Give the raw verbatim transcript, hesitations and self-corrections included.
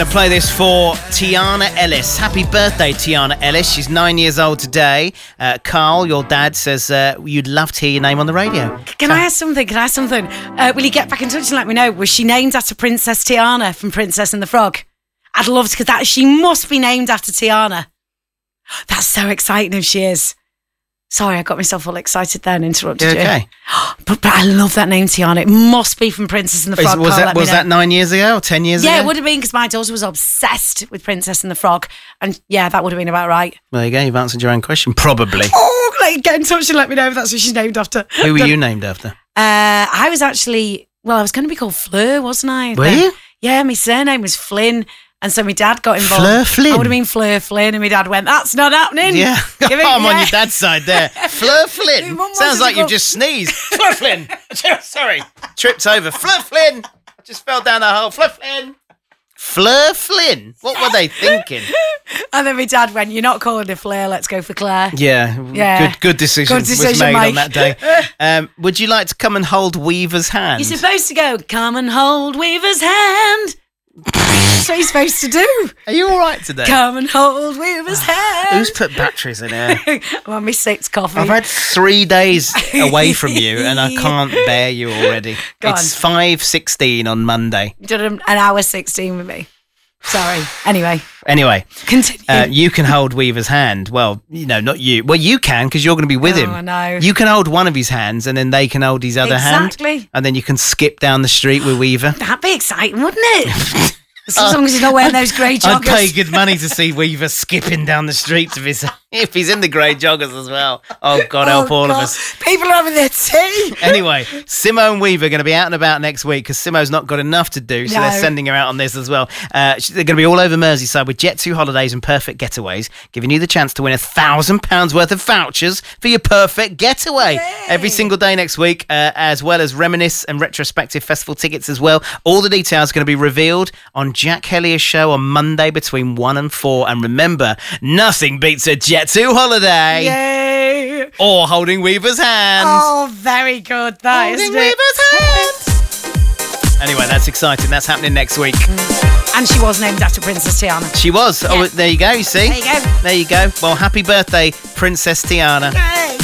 I play this for Tiana Ellis. Happy birthday, Tiana Ellis. She's nine years old today. Uh, Carl, your dad, says uh, you'd love to hear your name on the radio. Can so- I ask something? Can I ask something? Uh, will you get back in touch and let me know? Was she named after Princess Tiana from Princess and the Frog? I'd love to, because that she must be named after Tiana. That's so exciting if she is. Sorry, I got myself all excited there and interrupted you. Okay. You. But, but I love that name, Tiana. It must be from Princess and the Frog. Is, was Carl, that, was that nine years ago or ten years yeah, ago? Yeah, it would have been, because my daughter was obsessed with Princess and the Frog. And yeah, that would have been about right. There you go. You've answered your own question, probably. Oh, like, get in touch and let me know if that's what she's named after. Who were you named after? Uh, I was actually, well, I was going to be called Fleur, wasn't I? Were you? Yeah, my surname was Flynn. And so my dad got involved. Fleur Flynn? I would have been Fleur Flynn, and my dad went, that's not happening. Yeah. Give it, I'm yeah. on your dad's side there. Fleur Flynn. Sounds like you've go- just sneezed. Fleur Flynn. Sorry. Tripped over. Fleur Flynn. I just fell down the hole. Fleur Flynn. Fleur Flynn. What were they thinking? And then my dad went, you're not calling her Fleur, let's go for Claire. Yeah. Yeah. Good, good decision, Good decision, was made Mike. on that day. Um, would you like to come and hold Weaver's hand? You're supposed to go, come and hold Weaver's hand. That's what you're supposed to do. Are you all right today? Come and hold Weaver's hand. Who's put batteries in here? I'm on my sixth coffee. I've had three days away from you and I can't bear you already. Go It's on. five sixteen on Monday. You did an hour sixteen with me. Sorry. Anyway, Anyway, continue. uh, you can hold Weaver's hand. Well, you know, not you. Well, you can because you're going to be with Oh, him. I know. You can hold one of his hands and then they can hold his other hand. Exactly. And then you can skip down the street with Weaver. That'd be exciting, wouldn't it? As long as he's not wearing those grey joggers. I'd pay good money to see Weaver skipping down the streets if he's, if he's in the grey joggers as well. Oh, God help Oh, all God. of us. People are having their tea. Anyway, Simo and Weaver are going to be out and about next week because Simo's not got enough to do, so No. they're sending her out on this as well. Uh, sh- they're going to be all over Merseyside with Jet two holidays and perfect getaways, giving you the chance to win a thousand pounds worth of vouchers for your perfect getaway Yay. every single day next week, uh, as well as Reminisce and retrospective festival tickets as well. All the details are going to be revealed on Jack Hellier's show on Monday between one and four. And remember, nothing beats a Jet two holiday Yay. or holding Weaver's hand. Oh, very good. That Holding isn't it? Weaver's hand. Anyway, that's exciting. That's happening next week. And she was named after Princess Tiana. She was. Oh, Yeah. there you go. You see? There you go. There you go. Well, happy birthday, Princess Tiana. Yay.